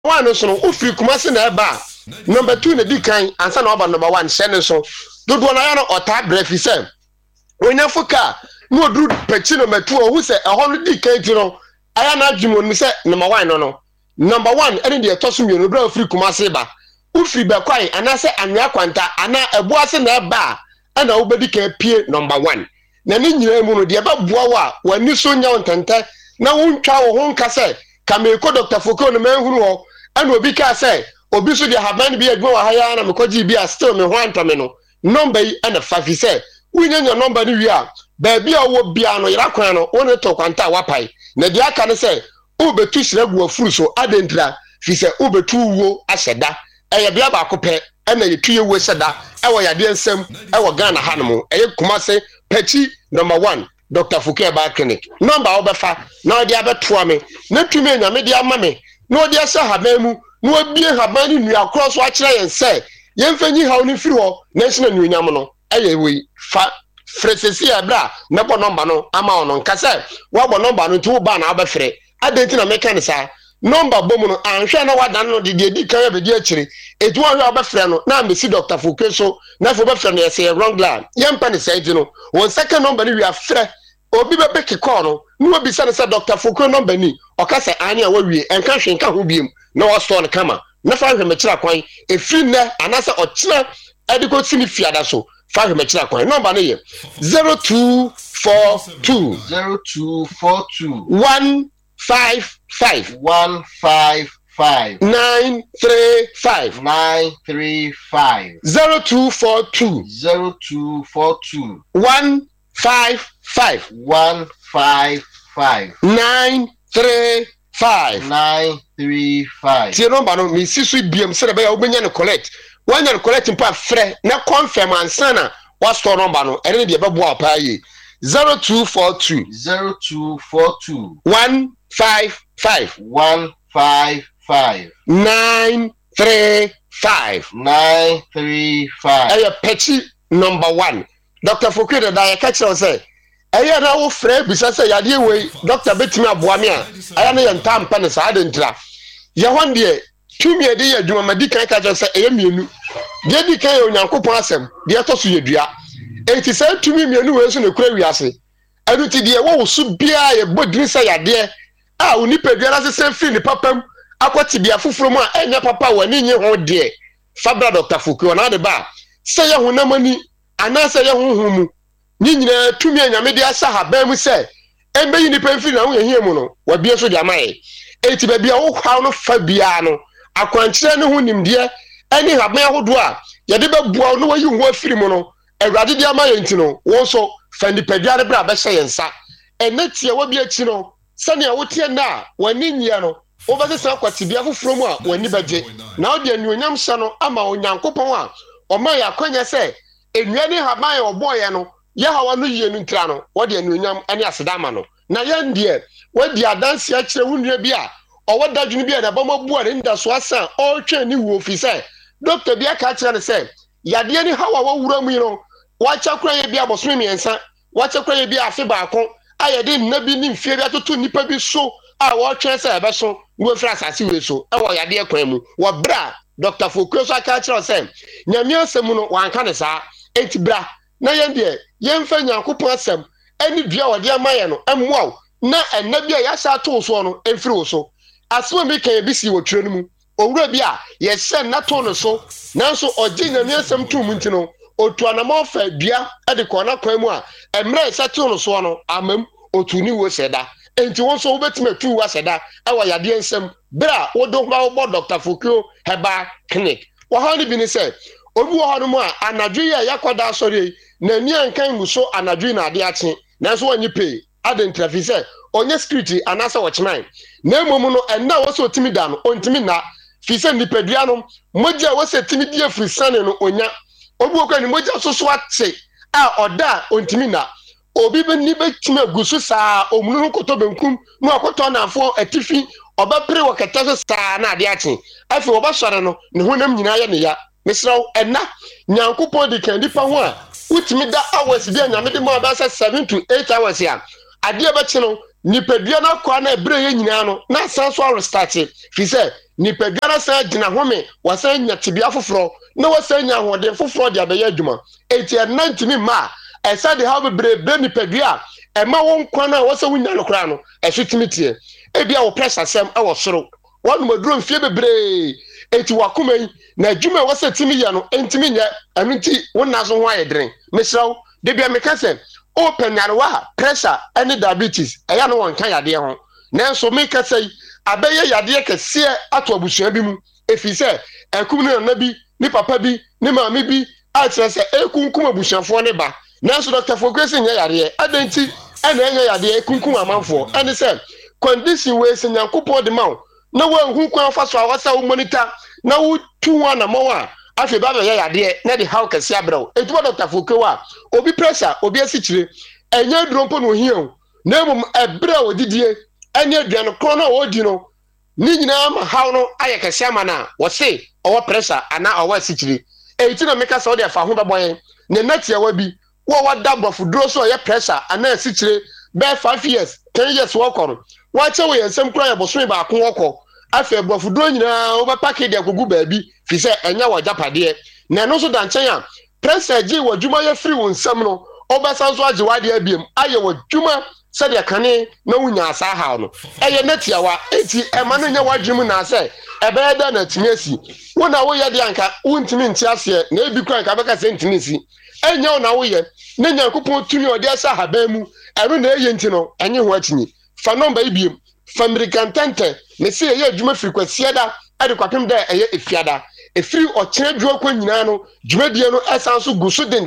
1 so no ufiri kumase na eba number 2 na di kan ansa na oba number 1 hyene so dodo na ya no ota brefi se onyafo ka no oduru pechi number 2 ohu se eho no di kan ti no aya na adwumo ni se number 1 no number 1 ene de toso mienu bra ufiri kumase ba ufiri be kwai anase anwa kwanta ana ebuase na eba ana obedi kan pie number 1 na ni nyira mu no de ba boa wa wani so nya ontente na wontwa wo ho nka se kameko Dr. Foko no manhuru ho ana obi ka se obi so de haban bi adwo wa haya na mekoji bi a still me ho antame no number yi ana fafi se wunyanya number ni wi a ba bia wo bia no yira kwan no woni to kwanta wapai na de aka ne se ubetu shiragu afuru so adentra fi se ubetu wo ahyeda eye bia ba kope ana yetuye wo hyeda ewo yade ensem ewo Ghana hanum eye Kumase Pechi number 1 Dr. Foko ba clinic number obefa na odi abeto me na tumi anyame de ama me na odi asa habamu na obie habani nua cross wa kire yen se yen fanyi hawo ni firi ho na hina nuonyam no eye we fa fresesi abra na bo number no ama ono nkase wa bo number no tu ba na abefre adenti na meka sa number bomu no anhwe na wadan no de di kan abedi akire etu ahwe abefre no na mesi Dr. Foko so na fo befre no yese wrong line yen pa ne sai no won second number ni wi afre obi be pick call no no obi say Dr. Foko number ni okase anya wa wie enka hwe nka ho biem na wo store no kama na fa hwe mekira kwan efiri na anase okira ediko sini fiada so fa hwe mekira kwan number no ye 0242 155 935 0242 155 935 tie number no mi sisu biem se be ya obenya ne collect wanya ne collect mpa frɛ na confirm ansana wa store number no ene de be boa pa yi 0242 155 935 aya Pechi number 1 Dr. Foko de da ya catch us say aya na wo frɛ bisa say yade we doctor betimi aboa me a aya na yenta mpa ne sa de ntra ye hon de tumi ede ya dwuma madi kan catch us say aya mienu de di kan onyankopon asem de to so yedua enti say tumi mienu we so ne kura wiase adu ti de wo so bia ye bodin say yade a oni pedua na se free ni papam akwati bia foforo mu a enya papa wani nye ho de fabra Dr. Foko na de ba say ye honamani anase ye honhumu nyina tumi anyame de asa haba mu se embe yi ni pemfi na wo yehie mu no wa bia so de amaye eti ba bia wo kwa no fa bia no akwankyere ne ho nimde ani haba ahodo a ye de ba bua no wayi ho afiri mu no awrade de amaye ntino wo so fa ni pedua de bra ba hye yensa enetie wa bia chi no sane a wotie na wani nyia no wo ba se akwati bia foforo mu a wani baje na wo de anuonyam hye no ama onyankopon a o ma ya kwanya se enwani haba ya oboye no ye hawa no yie ntra no wo de anuonyam ane asedama no na ye ndie wo di adanse a kire wunua bi a o wodadwene bi a na ba mabu a nda so asa o twa ni wo fi se doctor bi aka kire ne se yade ni hawa wo wura mu no wa chakura ye bi aboso miensa wa chakura ye bi afi baako ayede nnabi ni mfie bi atoto nipa bi so a wo twa se ebe so wo fra asase we so e wo yade ekwan mu wo bra Dr. Foko so aka kire se nyame asem no wanka ne saa enti bra na yende yemfa nyankopon asem ani dua wode amaye no emwa na ennabi a ya sha to so no emfiri wo so asema bi kan bi si wo twere no mu owura bi a ye hye na to no so nanso oje nyame asem to mu ntino otu anama fa dua e de kona kwan mu a emre hye to no so no amam otu ni wo seda enti won so wo betima tu wa seda e wa yade ensem bra wo do ma wo Dr. Foko heba clinic wo ha ni bi ni se obi wo hanu mu a anadwo ya yakoda sori na ni ankan muso anadwo na ade ache nanso wanyi pay adentrafi se onye security anasa watchman na emom no enna wo so timi da no ontimi na fi se nipadua no moja wo se timi die free sane no onya obi wo kwa ni moja so so ache a oda ontimi na obi be ni be timi agusu saa omunu koto benkum no akoto na afo atifi oba pere wakata so saa na ade ache afi oba sore no ne honam nyina ya ne ya mesraw enna nyankopon de kan dipa ho a utimi da hours dia nyame de mo ba 7 to 8 hours ya ade ba chi no nipadua na kwa na ebre ye nyina no na san so restart fi say nipadua na san gina home wasan nya tibia foforo na wasan nya hode foforo de abeye adwuma enti e 90 ma e say de have bre nipadua e ma won kwa na wasan wunya no kra no e fitimi tie e bia wo pressure sem e wo soro wonu maduro mfie bebre enti wakomai na adwuma wasa timi ya no entimi nya aminti wona so ho ayedren mesraw de bia meka say open yarwa pressure any diabetes eya no won kan yade ho nanso meka say abeye yade kese ato abusua bi mu efi say ekum na bi ni papa bi ni maami bi a kire say ekunkum abusuafo ne ba nanso Dr. Fokwesi nya yade adenti ena nya yade ekunkum amanfo ene say condition we se nyankopɔ de ma na wo hu kwan fa so a wasa wo monitor na wo tuwa na mawa afi ba be yade na de how kese abraw etuwa Dr. Fokwa obi pressure obi asichire enye drompo no hian na mum ebre odidie enye aduan kro na odi no ni nyina ma how no aye kese ama na wo se owo pressure ana owo asichire eti na meka so de fa ho beboyen ne natia wa bi wo wada brofo dro so ye pressure ana asichire be 5 years 10 years wo koro wa che wo yensem kro ye boso ba ko woko afi brofo dro nyina wo ba package de agugu ba bi fi se enya wo japade na no so dan chen a pressure ji wo dwuma ye free won nsam no obesan so age wade abiem aye wo dwuma se de kane na wunya asa ha no eye natiawa enti e ma no nya wadwum na se e be da na timiasi wona wo ye de anka wuntimi nti ase na ebi kran ka beka se ntimisi enya na wo ye na nyankopon tumi ode asa ha ba mu ero na eye nti no enye ho atinyi fa number ibiem fa mirikantante me se ye adwuma frequency da ade kwapem da eye efiada efiri ochire dwo kwa nyina no dwumadie no esan so gusu den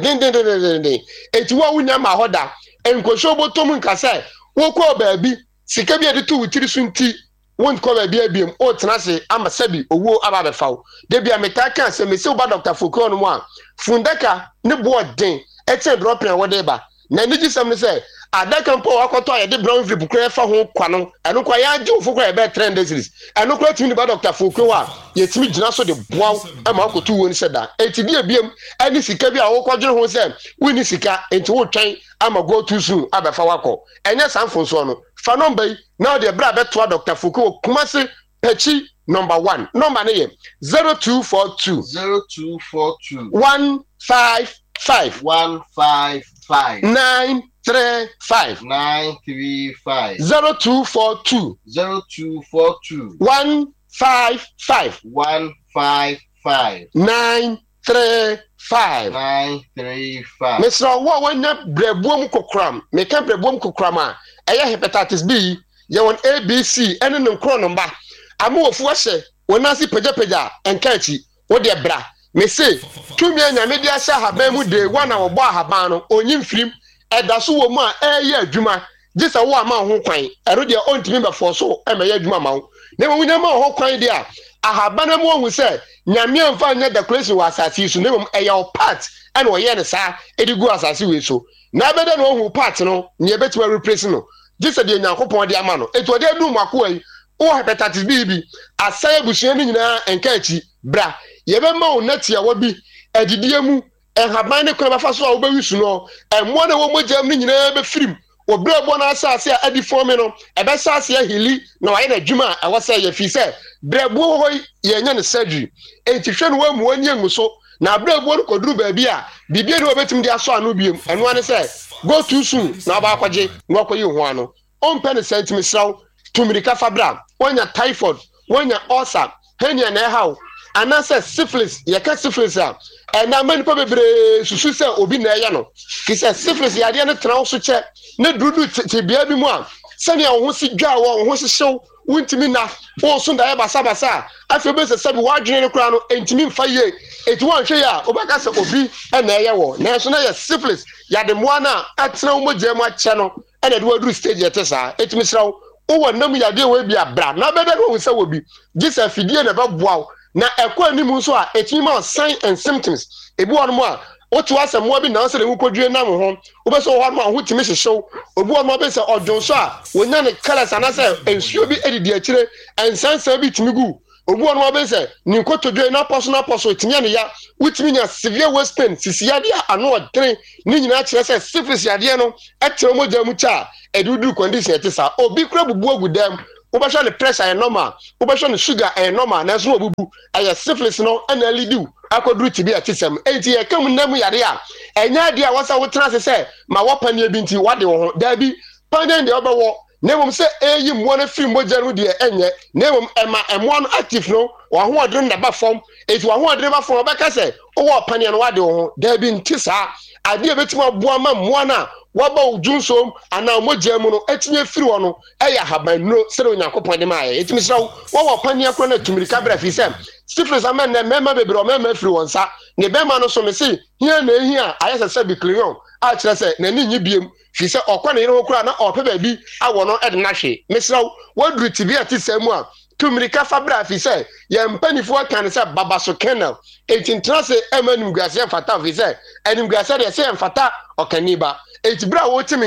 eti wo wunya ma hoda enkosho botom nkasa wo ko baabi sika bi ade to wutiri sunti won ko baabi abiem o tenase amasabi owo ababefaw de bia metaka se me se wo ba Dr. Fokwa no mo a fundaka ne bo den ete drop na wo de ba na ni gisam ne se adaka mpo akoto ayede brown flip kura fa ho kwa no eno kwa ya je Fokwa be trend series eno kwa timi ba Dr. Fokwa yetimi gina so de boaw e ma akoto woni se da eti bi abiem ani sika bi a wo kwadwere ho se woni sika enti wo twen ama go too soon abefa wako enye sanfo so no fa number now the bra beto Dr. Fokwa Kumasi Pechi number 1 number ne ye 0242 155 935 0242 155 935 Mr. Wa wanya brebuom kokram me ka brebuom kokram a eye hepatitis B ye won ABC ene ne nkro no mba amofu ahye wonasi pagya enkachi wo de bra me se tumi anyame de ahye haban mu de wana wo bo haban no onyi mfirim edaso wo mu a eye adwuma gisa wo ama ho kwan ero de ontimi be fo so e me ye adwuma ma wo na wo nyama ho kwan de a ahaban mu ohu se nyame amfa nya decoration wa asase so na mum eye part ene wo ye ne sa edigu asase we so na beda no ohu part no ne betima replace no gisa de nyankopon de ama no eto de du mako yi o hepatitis B bi asaya busuan ni nyina enkachi bra ye be ma o natia wa bi adidie mu enhaban ne kona ba fa so a wo ba wisu no emmo na wo mogam ni nyina be firim obra bo na asase a adi form no e be sase ahili na wa ye na dwuma a wasa ye fi se brabo ho ye nya ne surgery enti hwe no wa mu anye nguso na brabo no koduru ba bi a bibie no obetim de aso anu biem eno ane se go too soon na ba akwaje na akoyi ho ano on pen centimeter tumirika fabra wonya typhoid wonya ulcer henia na how anase syphilis ye ka syphilis a na mani pa bebre susu se obi na ya no ki se syphilis ya de ne tra so che ne dudu te bia bi mu a sani wo ho si dwa wo ho si hyew wontimi na wo so da ya basa afi be se sabi wadwene ne kura no entimi mfa ye eti won hwe ya obaka se obi na ya wo na so na ya syphilis ya de mo na atena wo mogya mu ache no na de waduru stage yete sa etimi srawo o wonam ya de we bi abra na beda no se wo bi gisa fidie na ba boaw na ekwa animu so a etimi ma sign and symptoms ebi won mo a otu asem mo bi na se de wukodue na mo ho wo be so ho no a ho timi hyehyew obi won mo be se odwon so a wonya ne colors ana se ensuo bi edidi akire ensansa bi timi gu obu ono be say ni nkotodwe na apostle timia ne ya wutimi nya severe waist pain sisiade ano odren ni nyina kire say syphilis yade no etire mo jamu cha edudu condition etisa obi kura bubu agudam obehwe ne pressure e normal obehwe ne sugar e normal na so obubu aye syphilis no na lidu akoduru tibi atisem enti ye kam nam yade a enya de a wasa wotra se ma wopane bi nti wade wo ho da bi panen de obewo nemom se eyi mo na film moja no de enye nemom ema emo no active no wo ho odre na ba fom eti wo ho odre ba fom obeka se wo pane no wade wo ho da bi nti sa ade ebetima boa ma mo na waba ojunsom ana moja mu no etinye firi wo no eya habanno sere onyankopon de ma etimi sraw wo pane akro na tumirika bra fi sem syphilis amen na mema bebre o mema firi wonsa ne bema no so me se hia na ehia ayese se bi clion a kire se na ni nyibiem fi se okwa na yire okura na ope ba bi awo no ede na hwe mesraw waduru tibi atisemu a tumirika fabra fi se ye mpanifo kan se babaso kennel etintrase emanum guase fata fi se enum guase de se mfata okaniba etibra wo timi